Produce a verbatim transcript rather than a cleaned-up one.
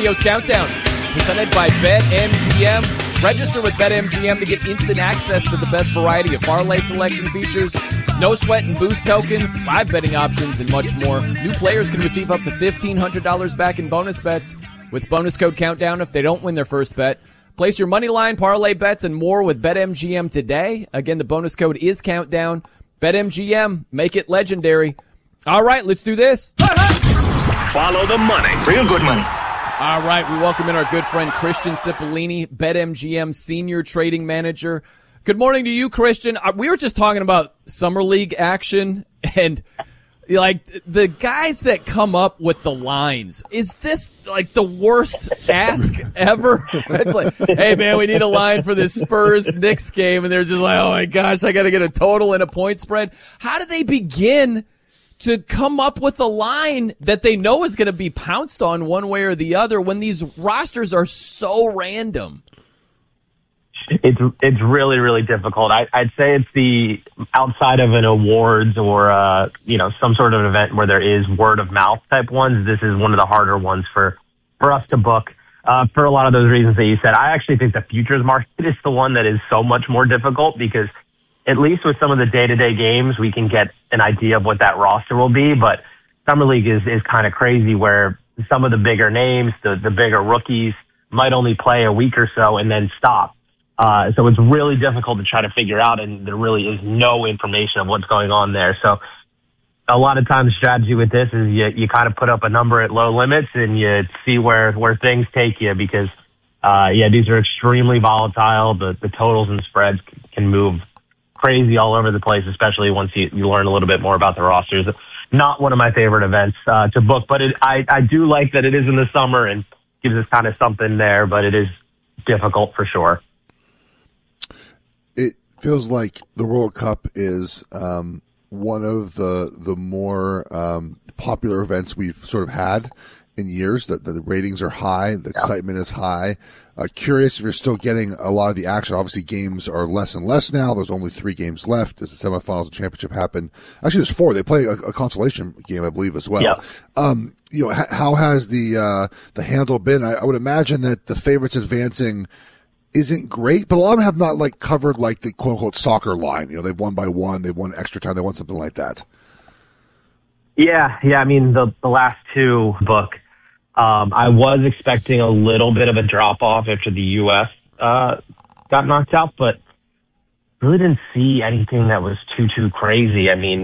Radio's Countdown, presented by BetMGM. Register with BetMGM to get instant access to the best variety of parlay selection features, no sweat and boost tokens, live betting options, and much more. New players can receive up to fifteen hundred dollars back in bonus bets with bonus code Countdown if they don't win their first bet. Place your money line, parlay bets, and more with BetMGM today. Again, the bonus code is Countdown. BetMGM, make it legendary. All right, let's do this. Follow the money. Real good money. All right, we welcome in our good friend Christian Cipollini, BetMGM Senior Trading Manager. Good morning to you, Christian. We were just talking about Summer League action, and like the guys that come up with the lines. Is this like the worst ask ever? It's like, hey man, we need a line for this Spurs Knicks game, and they're just like, oh my gosh, I got to get a total and a point spread. How do they begin to come up with a line that they know is going to be pounced on one way or the other when these rosters are so random? It's it's really, really difficult. I, I'd say it's the outside of an awards or, uh, you know, some sort of event where there is word of mouth type ones. This is one of the harder ones for, for us to book uh, for a lot of those reasons that you said. I actually think the futures market is the one that is so much more difficult because at least with some of the day-to-day games, we can get an idea of what that roster will be. But Summer League is, is kind of crazy where some of the bigger names, the, the bigger rookies might only play a week or so and then stop. Uh, so it's really difficult to try to figure out, and there really is no information of what's going on there. So a lot of times the strategy with this is you, you kind of put up a number at low limits and you see where, where things take you because, uh, yeah, these are extremely volatile. The, the totals and spreads can move crazy all over the place, especially once you, you learn a little bit more about the rosters. Not one of my favorite events, uh, to book, but it, I, I do like that it is in the summer and gives us kind of something there, but it is difficult for sure. It feels like the World Cup is um, one of the the more um, popular events we've sort of had in years. That the, the ratings are high, the yeah. excitement is high. Uh, curious if you're still getting a lot of the action. Obviously, games are less and less now. There's only three games left as the semifinals and championship happen. Actually, there's four. They play a, a consolation game, I believe, as well. Yeah. Um, you know, h- how has the uh, the handle been? I, I would imagine that the favorites advancing isn't great, but a lot of them have not like covered like the quote unquote soccer line. You know, they've won by one, they've won extra time, they won something like that. Yeah, yeah. I mean, the the last two book, um, I was expecting a little bit of a drop off after the U S uh, got knocked out, but really didn't see anything that was too too crazy. I mean,